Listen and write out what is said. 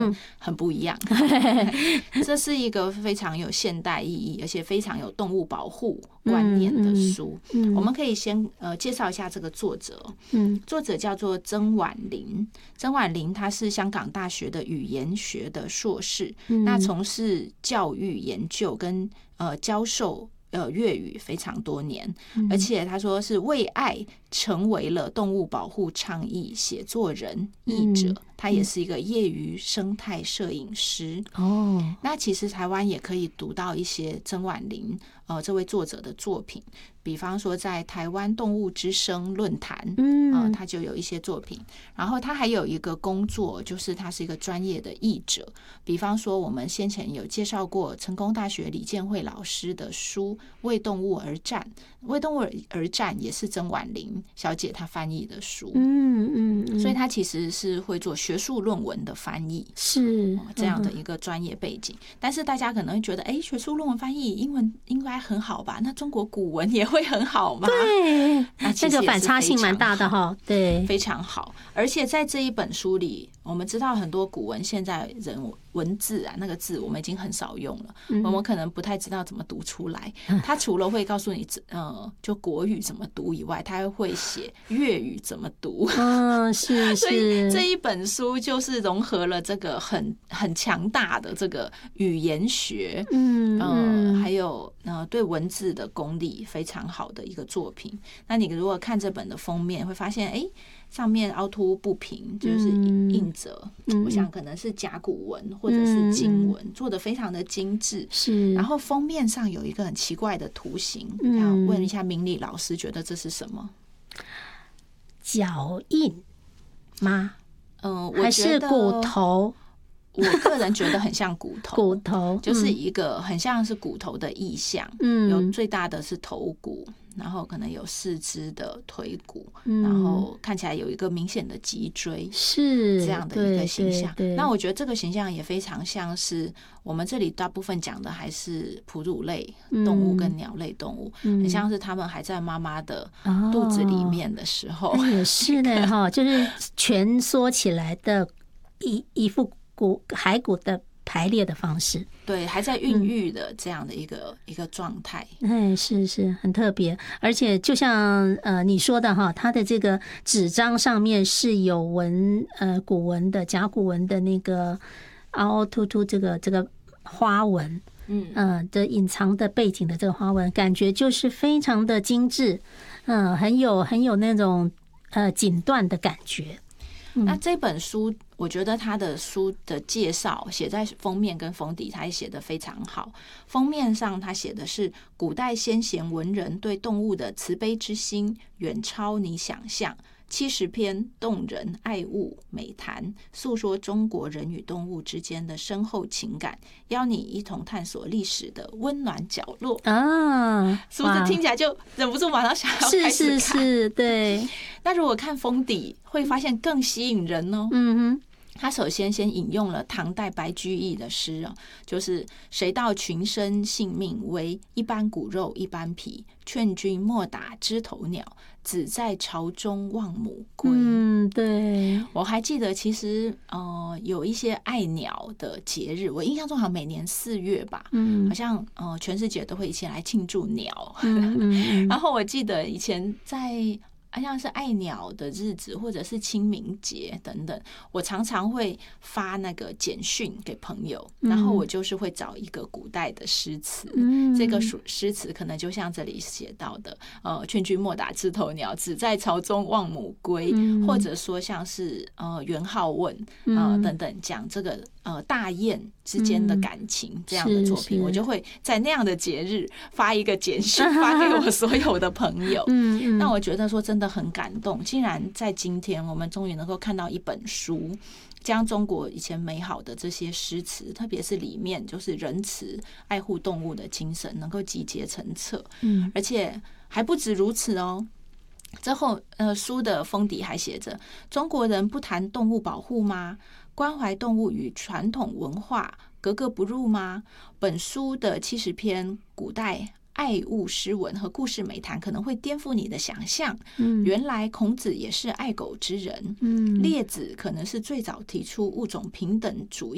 很不一样。这是一个非常有现代意义，而且非常有动物保护观念的书。我们可以先介绍一下这个作者。作者叫做曾婉玲。曾婉玲她是香港大学的语言学的硕士，那从事教育研究跟教授粤语非常多年，而且他说是为爱成为了动物保护倡议写作人、译者，他也是一个业余生态摄影师。那其实台湾也可以读到一些曾婉玲这位作者的作品，比方说在台湾动物之声论坛，他就有一些作品。然后他还有一个工作，就是他是一个专业的译者，比方说我们先前有介绍过成功大学李建慧老师的书《为动物而战》，《为动物而战》也是曾婉玲小姐她翻译的书。所以她其实是会做学术论文的翻译，是这样的一个专业背景。但是大家可能会觉得，学术论文翻译英文应该很好吧？那中国古文也会很好吗？ 对，这个反差性蛮大的哈。对， 非常好。而且在这一本书里，我们知道很多古文现在人文字啊，那个字我们已经很少用了，我们可能不太知道怎么读出来。他除了会告诉你就国语怎么读以外，他还会写粤语怎么读。 是。 所以这一本书就是融合了这个很强大的这个语言学，还有对文字的功力非常好的一个作品。那你如果看这本的封面，会发现上面凹凸不平，就是印着，我想可能是甲骨文或者是金文，做得非常的精致。 是， 然后封面上有一个很奇怪的图形，想问一下明理老师，觉得这是什么？ 脚印吗？ 还是骨头？ 我个人觉得很像骨头， 骨头就是一个很像是骨头的意象。有最大的是头骨，然后可能有4肢的腿骨，然后看起来有一个明显的脊椎， 是这样的一个形象。那我觉得这个形象也非常像是我们这里大部分讲的还是哺乳类动物跟鸟类动物，很像是他们还在妈妈的肚子里面的时候。 也是的哈，就是蜷缩起来的一副骸骨的排列的方式， 对，还在孕育的这样的一个状态。 是很特别。而且就像你说的哈，它的这个纸张上面是有古文的甲骨文的那个凹凹凸凸这个花纹，的隐藏的背景的这个花纹，感觉就是非常的精致，很有那种锦缎的感觉。 那这本书，我觉得他的书的介绍写在封面跟封底，他也写得非常好。封面上他写的是古代先贤文人对动物的慈悲之心远超你想象，70篇动人爱物美谈，诉说中国人与动物之间的深厚情感，邀你一同探索历史的温暖角落啊！是不是听起来就忍不住马上想要开始看？ 是，对。 那如果看封底，会发现更吸引人哦。他首先引用了唐代白居易的诗就是谁道群生性命微，一般骨肉一般皮，劝君莫打枝头鸟，只在巢中望母归。 对， 我还记得其实有一些爱鸟的节日，我印象中好像每年4月吧，好像全世界都会一起来庆祝鸟。然后我记得以前在像是爱鸟的日子或者是清明节等等，我常常会发那个简讯给朋友，然后我就是会找一个古代的诗词，这个诗词可能就像这里写到的劝君莫打枝头鸟，只在巢中望母归，或者说像是元好问等等，讲这个大雁之间的感情这样的作品，我就会在那样的节日发一个简讯发给我所有的朋友。那我觉得说真的很感动，竟然在今天我们终于能够看到一本书，将中国以前美好的这些诗词，特别是里面就是仁慈爱护动物的精神能够集结成册。而且还不止如此哦，之后书的封底还写着中国人不谈动物保护吗？关怀动物与传统文化格格不入吗？本书的70篇古代爱物诗文和故事美谈可能会颠覆你的想象。原来孔子也是爱狗之人，列子可能是最早提出物种平等主义